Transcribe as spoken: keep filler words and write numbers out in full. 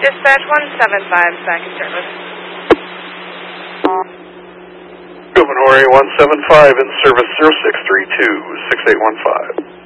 Dispatch one seven five, back in service. Gouverneur one seven five in service zero six three two, six eight one five.